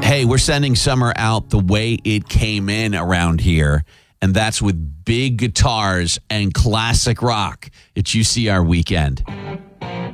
Hey, we're sending summer out the way it came in around here, and that's with big guitars and classic rock. It's UCR Weekend.